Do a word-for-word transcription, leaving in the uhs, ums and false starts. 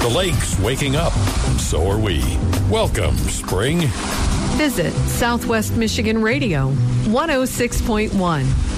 The lake's waking up, and so are we. Welcome, spring. Visit Southwest Michigan Radio, one oh six point one.